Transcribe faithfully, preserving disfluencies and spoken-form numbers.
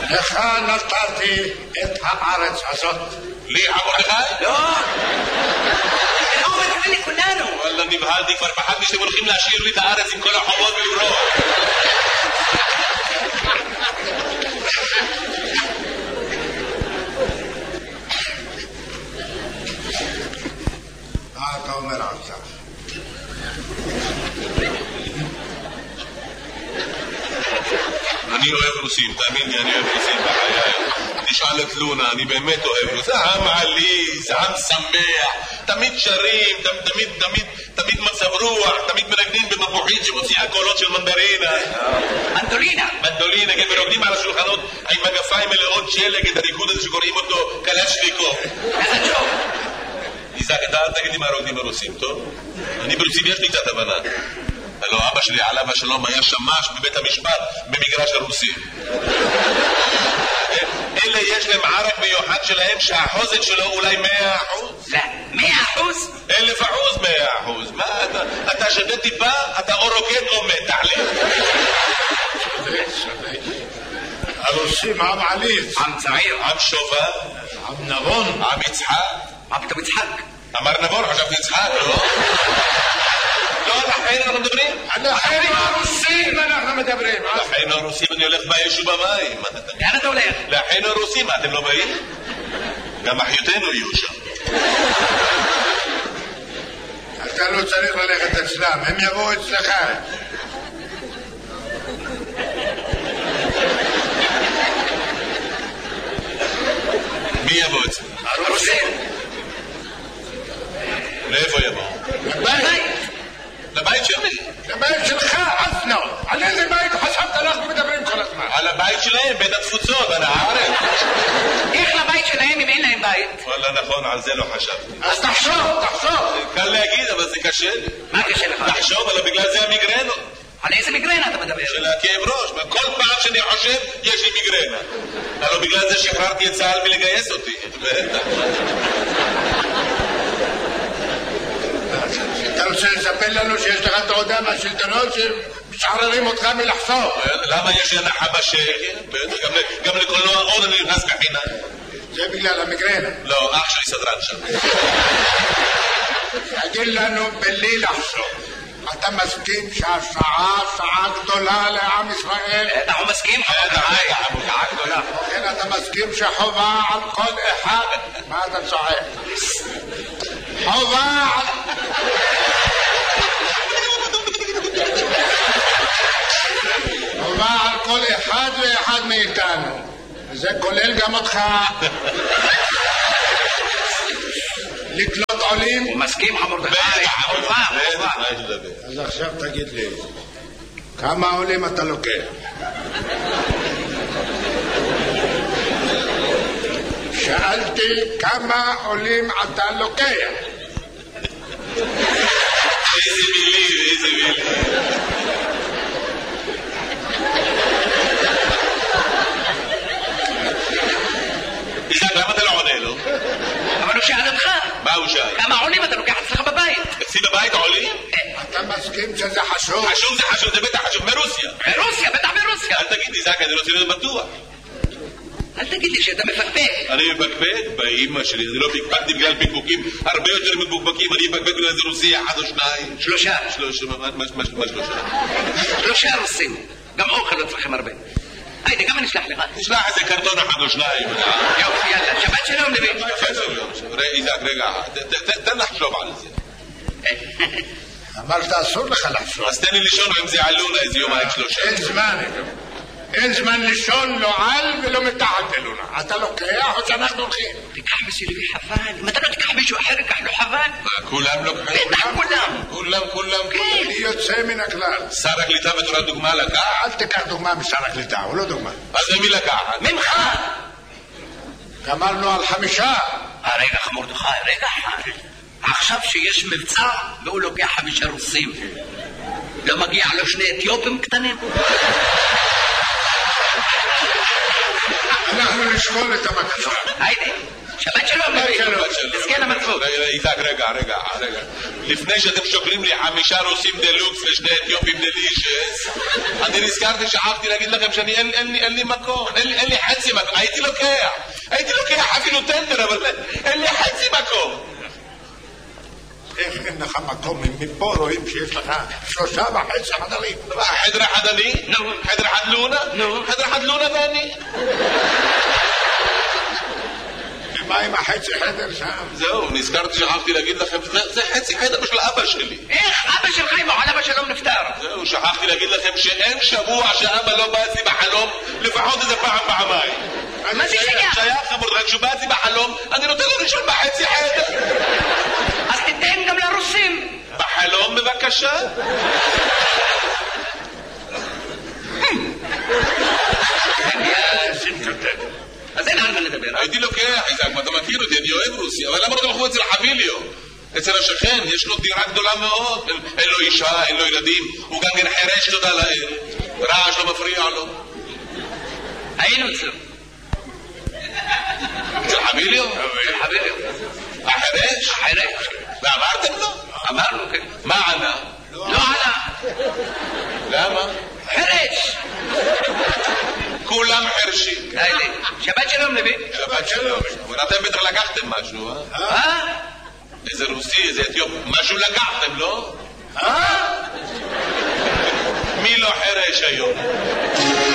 לך נתתי את הארץ הזאת. לי המרדכי? לא. לא מתכוון לכולנו. וואלה, נבהלתי, כבר פחדתי שאתם הולכים להשאיר לי את הארץ עם כל החובות ולברוח. מה אתה אומר עכשיו? אני אוהב רוסים, תאמין לי, אני אוהב רוסים בחיי. תשאל את לונה, אני באמת אוהב רוסים. עם עליז, עם שמח, תמיד שרים, תמיד, תמיד, תמיד מצב רוח, תמיד מנגנים במבוחית שמוציאה קולות של מנדרינה. מנדולינה. מנדולינה, כן, ורוקדים על השולחנות עם מגפיים מלאות שלג, את הריקוד הזה שקוראים אותו קלצ'ניקוב. איזה טוב. איזק, אתה אל תגיד לי מה רוקדים הרוסים, טוב? אני ברוסים יש לי קצת הבנה. הלוא אבא שלי עליו השלום היה שמש בבית המשפט במגרש הרוסים. אלה יש להם ערק מיוחד שלהם שהחוזק שלו אולי מאה אחוז. לא, מאה אחוז? אלף אחוז מאה אחוז. מה אתה, אתה שווה טיפה, אתה או רוקד או מת, תעלה. הרוסים עם עליז, עם צעיר, עם שובה, עם נבון, עם יצחק. מה פתאום יצחק? אמר נבון, חשבתי יצחק, לא? לא, לכן אנחנו מדברים? לכן הרוסים אנחנו מדברים. לכן הרוסים אני הולך באש ובמים. לאן אתה הולך? לכן הרוסים, אתם לא באים? גם אחיותינו יהיו שם. אתה לא צריך ללכת אצלם, הם יבואו אצלך. מי יבוא אצלם? הרוסים. לאיפה יבוא? לבית. לבית שלי. לבית שלך, אסנו. על איזה בית חשבת אנחנו מדברים כל הזמן? על הבית שלהם, בית התפוצות, על הארץ. איך לבית שלהם אם אין להם בית? וואלה, נכון, על זה לא חשבתי. אז תחשוב, תחשוב. קל להגיד, אבל זה קשה לי. מה קשה לך? לחשוב, אבל בגלל זה המיגרנה. על איזה מיגרנה אתה מדבר? של הכאב ראש. כל פעם שאני חושב, יש לי מיגרנה. הלוא בגלל זה שחררתי את צה"ל מלגייס אותי. בטח. אתה רוצה לספר לנו שיש לך תעודה מהשלטונות שמשחררים אותך מלחשוב? למה יש לי הנחה בשקל? גם לקולנוע עוד אני נכנס בחינם. זה בגלל המגרנה. לא, אח שלי סדרן שם. תגיד לנו בלי לחשוב, אתה מסכים שהשעה שעה גדולה לעם ישראל? אנחנו מסכים? שעה גדולה. כן, אתה מסכים שחובה על כל אחד? מה אתה צוחק? חובה על... חובה על כל אחד ואחד מאיתנו, וזה כולל גם אותך, לקלוט עולים. הוא מסכים חמורדכי, חובה, חובה. אז עכשיו תגיד לי, כמה עולים אתה לוקח? שאלתי כמה עולים אתה לוקח. איזה מילים, איזה מילים. איזק, למה אתה לא עונה לו? אבל הוא שאל אותך. מה הוא שאל? כמה עולים אתה לוקח אצלך בבית? אצלי בבית עולים? אתה מסכים שזה חשוב? חשוב זה חשוב, זה בטח חשוב, מרוסיה. ברוסיה, בטח ברוסיה. אל תגיד לי, זק, אני רוצה להיות בטוח. אל תגיד לי שאתה מפקפק. אני מפקפק באמא שלי, אני לא פקפקתי בגלל פקפוקים הרבה יותר מפוקפקים, אני מפקפק בגלל איזה רוסי אחד או שניים. שלושה. שלושה, מה שלושה? שלושה רוסים. גם אוכל לא צריכים הרבה. היידה, גם אני אשלח לך. תשלח איזה קרטון אחד או שניים. יופי, יאללה, שבת שלום לבין. שבת שלום. איזק, רגע, תן לחשוב על זה. אמרת אסור לך לחשוב. אז תן לי לישון עם זה עלונה איזה יומיים שלושה. אין זמן, אין זמן לישון לא על ולא מתחת אלונה. אתה לוקח או שאנחנו הולכים? תיקח מסילבי חבל. אם אתה לא תיקח מישהו אחר, תיקח לו חבל. כולם לוקחים? בטח כולם. כולם, כולם. אני יוצא מן הכלל. שר הקליטה בתור דוגמה לקח? אל תיקח דוגמה משר הקליטה, הוא לא דוגמה. אז למי לקח? ממך. גמרנו על חמישה. רגע חמורדכי, רגע אחד. עכשיו שיש מבצע והוא לוקח חמישה רוסים. לא מגיע לו שני אתיופים קטנים? אנחנו נשקול את הבקשה. היידה. שבת שלום, תזכה למצוות. איתק, רגע, רגע, רגע. לפני שאתם שוקלים לי חמישה רוסים דלוקס ושני אתיופים דלישס, אני נזכרתי, שכחתי להגיד לכם שאני אין לי מקום, אין לי חצי מקום, הייתי לוקח, הייתי לוקח אפילו טנדר, אבל אין לי חצי מקום. איך אין לך מקום? מפה רואים שיש לך שלושה וחצי חדרים. חדר אחד אני? חדר אחד לונה? חדר אחד לונה ואני? ומה עם החצי חדר שם? זהו, נזכרתי, שכחתי להגיד לכם, זה חצי חדר של אבא שלי. איך אבא שלך עם עליו השלום נפטר? זהו, שכחתי להגיד לכם שאין שבוע שאבא לא בא אצלי בחלום, לפחות איזה פעם פעמיים. מה זה שייך? שייך, מרדכי, כשהוא בא אצלי בחלום, אני נותן לו לישון בחצי חדר. אז תיתן גם לרוסים. בחלום בבקשה. אז אין על מה לדבר. הייתי לוקח, איזק, אתה מכיר אותי, אני אוהב רוסיה, אבל למה לא תלכו אצל חביליו? אצל השכן, יש לו דירה גדולה מאוד, אין לו אישה, אין לו ילדים, הוא גם כן חרש, תודה לאל, רעש לא מפריע לו. היינו אצלו. אצל חביליו? אצל חביליו. החרש? החרש. ואמרתם לו? אמרנו, כן. מה ענה? לא ענה. למה? חרש. כולם חרשים. שבת שלום לוי. שבת שלום. אבל אתם בטח לקחתם משהו, אה? אה? איזה רוסי, איזה אתיופי, משהו לקחתם, לא? אה? מי לא חרש היום?